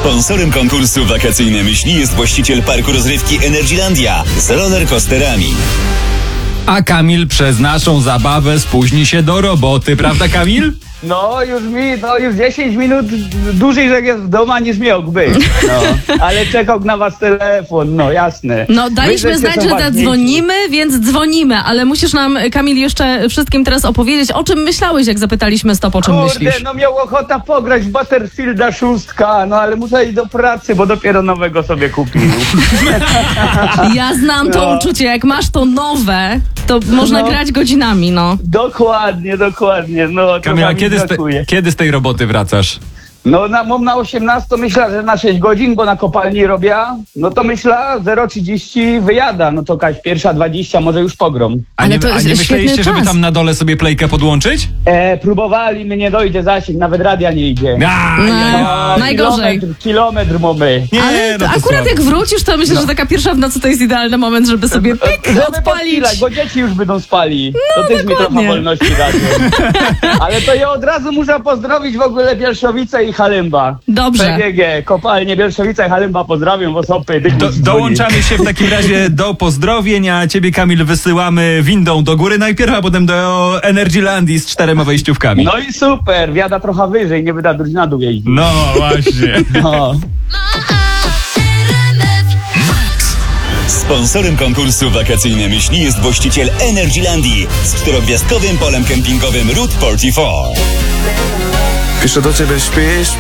Sponsorem konkursu Wakacyjne Myśli jest właściciel parku rozrywki Energylandia z rollercoasterami. A Kamil przez naszą zabawę spóźni się do roboty, prawda Kamil? No już 10 minut dłużej, że jest w domu, niż miał być. No. Ale czekał na was telefon, no jasne. No daliśmy znać, że zadzwonimy, więc dzwonimy, ale musisz nam, Kamil, jeszcze wszystkim teraz opowiedzieć, o czym myślałeś, jak zapytaliśmy Stop, o czym myślisz. No miał ochota pograć w Battlefielda 6, no ale muszę iść do pracy, bo dopiero nowego sobie kupił. Ja znam to uczucie, jak masz to nowe, to można grać godzinami, no. Dokładnie, no. Kamil, a kiedy z tej roboty wracasz? No mam na 18, myślę, że na 6 godzin, bo na kopalni robię. No to myślę 0:30 wyjada, no to jakaś 1:20 może już pogrom. A nie myśleliście, żeby tam na dole sobie playkę podłączyć? Próbowali, my nie dojdzie zasięg, nawet radia nie idzie. Najgorzej. Kilometr mamy. Ale no akurat słabo. jak wrócisz, to myślę, że taka pierwsza w nocy to jest idealny moment, żeby sobie odpalić. Bo dzieci już będą spali. No, to też mi dokładnie. trochę wolności dadzą. Ale to ja od razu muszę pozdrowić w ogóle Bielszowice i Halymba. Dobrze. PGG, kopalnie Bielszowice i Halymba, pozdrawiam was opy. Dołączamy się w takim razie do pozdrowień, a ciebie, Kamil, wysyłamy windą do góry najpierw, a potem do Energylandii z 4 wejściówkami. No i super, wiada trochę wyżej, nie wyda drużyna dół jeździć. No właśnie. No. Sponsorem konkursu Wakacyjne Myśli jest właściciel Energylandii z 4-gwiazdkowym polem kempingowym Route 44. Piszę do ciebie, śpisz?